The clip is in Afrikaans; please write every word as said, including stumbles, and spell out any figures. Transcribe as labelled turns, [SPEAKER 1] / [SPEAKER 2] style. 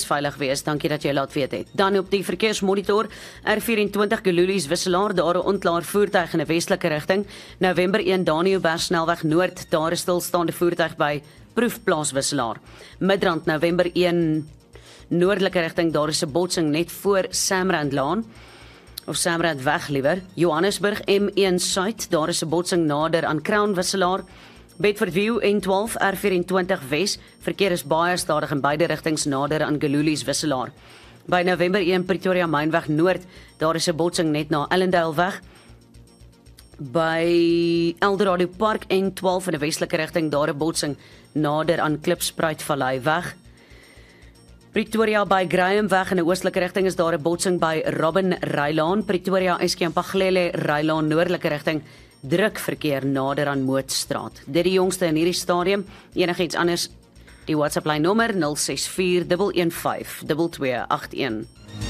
[SPEAKER 1] veilig wees. Dankie dat jy laat weet het. Dan op die verkeersmonitor, R vyf-en-twintig Gelulies Wisselaar, daar 'n onklaar voertuig in 'n westelike rigting. November een Daniëlberg snelweg noord, daar 'n stilstaande voertuig by Proefplaas Wisselaar. Midrand November een noordelike rigting, daar is 'n botsing net voor Samrandlaan. Of Samrand weg liewer. Johannesburg M een Suid, daar is 'n botsing nader aan Crown Wisselaar. Bedford View N twaalf R vyf-en-twintig Wes, verkeer is baie stadig in beide rigtings nader aan Gelulies Wisselaar. By November een Pretoria Mynweg Noord, daar is 'n botsing net na Ellendale weg. By Eldorado Park N twaalf in 'n westelike rigting, daar 'n botsing nader aan Klipspruit Vallei weg. Pretoria by Graham weg in 'n oostelike rigting is daar 'n botsing by Robin Rylaan. Pretoria Eskempaglele Rylaan noordelike rigting, druk verkeer nader aan Mootstraat. Dit die jongste in hierdie stadium. Enigiets anders, die WhatsApp lyn nommer nul ses vier een een vyf twee twee agt een.